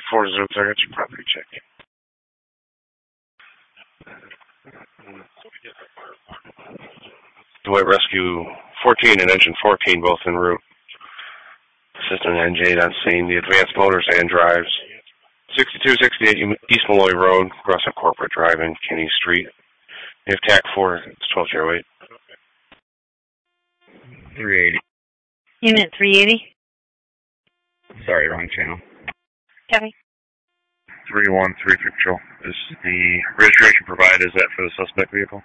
4-0, I got your property check. Dwight Rescue 14 and Engine 14, both en route. Assistant NJ on scene. The Advanced Motors and Drives. 6268 East Malloy Road, across on Corporate Drive in Kinney Street. You have TAC 4, it's 1208. 380. Unit 380. Sorry, wrong channel. Copy. 313 Patrol. Is the registration provided, is that for the suspect vehicle?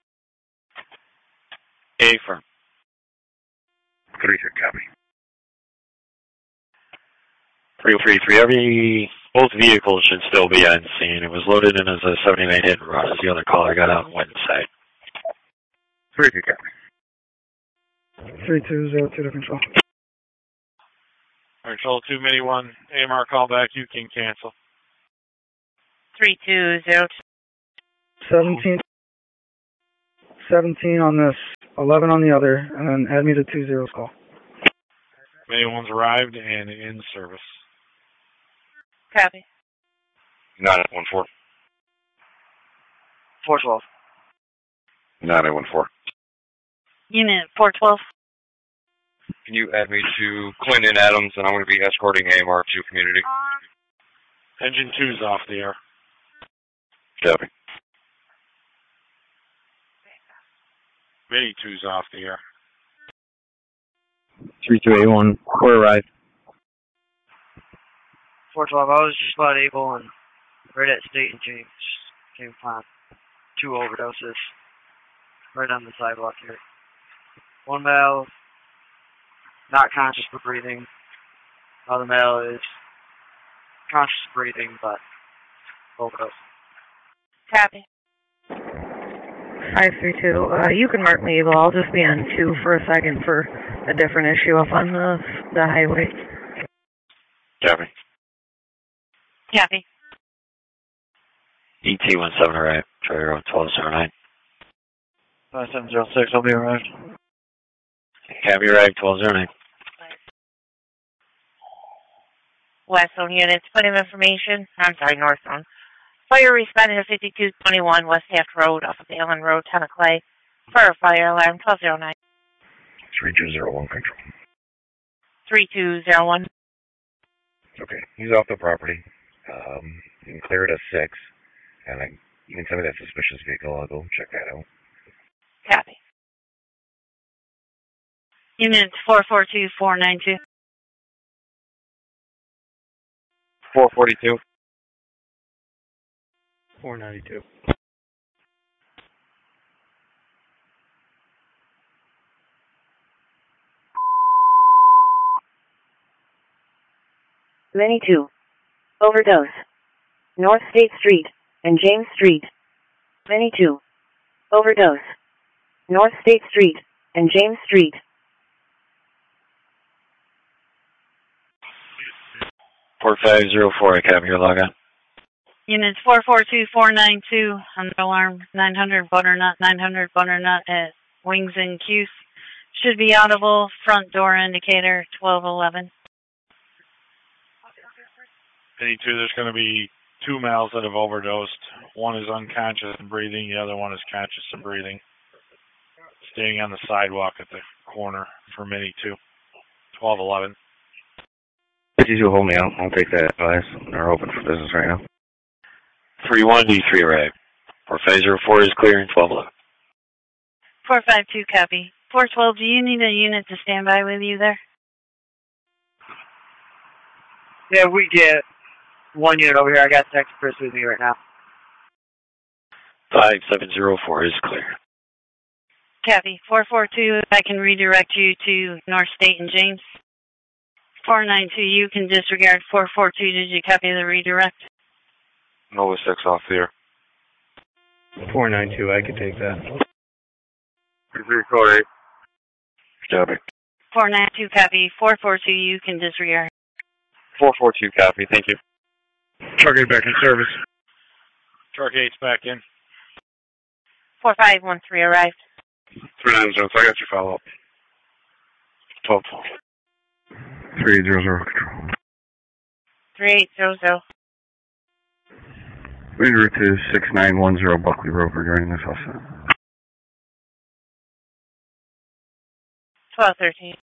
A firm. 3-3, copy. 3033. Both vehicles should still be on scene. It was loaded in as a 79 hit and run as the other caller got out and went inside. 3-3, copy. 3202 to control. Control 2 Mini 1, AMR callback, you can cancel. 3202. 17 on this, 11 on the other, and then add me to 20's call. Mini 1's arrived and in service. Copy. 914. 412. 914. Unit 412. Can you add me to Clinton Adams, and I'm going to be escorting AMR to community. Engine 2's off the air. Copy. Mini 2's off the air. 3281, we're arrived. 412, I was just about able and right at State and James. Came upon 2 overdoses right on the sidewalk here. One male not conscious for breathing. Other male is conscious of breathing, but overdose. Copy. 532. You can mark me able. I'll just be on 2 for a second for a different issue up on the highway. Copy. Copy. ET17 arrived. Troy Road 1209. 5706, I'll be arrived. Copy arrived 1209. West zone units, point of information. I'm sorry, north zone. Fire responded to 5221 West Taft Road off of Allen Road, Town of Clay. For a fire alarm 1209. 3201 control. 3201. Okay, he's off the property. You can clear it at 6. And you can tell me that suspicious vehicle. I'll go check that out. Copy. Units 442492. 442. 492. Many 2. Overdose. North State Street and James Street. Many 2. Overdose. North State Street and James Street. Port 504, I copy your log on. Units 442492 on the alarm 900 Butternut, 900 Butternut at Wings and Cuse. Should be audible, front door indicator 1211. Mini 2, there's going to be 2 males that have overdosed. One is unconscious and breathing, the other one is conscious and breathing. Staying on the sidewalk at the corner for Mini 2. 1211. 52, hold me out. I'll take that advice. They're open for business right now. 31D3 arrived. Port 504 is clear in 1211. 452 copy. 412, do you need a unit to stand by with you there? Yeah, we get 1 unit over here. I got Texas Chris with me right now. 5704 is clear. Copy. 442, I can redirect you to North State and James. 492, you can disregard 442. Did you copy the redirect? Nova 6 off the air. 492, I could take that. 3348. Copy. 492 copy. 442, you can disregard. 442, copy. Thank you. Truck 8 back in service. Truck 8's back in. 4513 arrived. 390, so I got your follow-up. 1212. 300 control. 3800. En route to 6910 Buckley Road regarding this house. 1213.